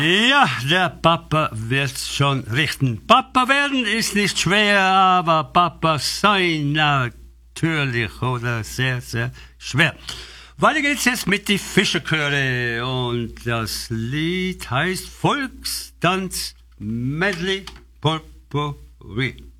Ja, der Papa wird schon richten. Papa werden ist nicht schwer, aber Papa sein natürlich oder sehr, sehr schwer. Weiter geht's jetzt mit die Fischerchöre und das Lied heißt Volkstanz Medley Potpourri.